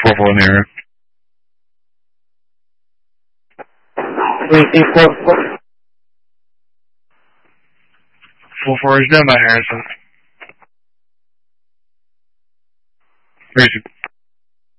4-4 in the area. Wait, 4-4 is done by Harrison. Crazy.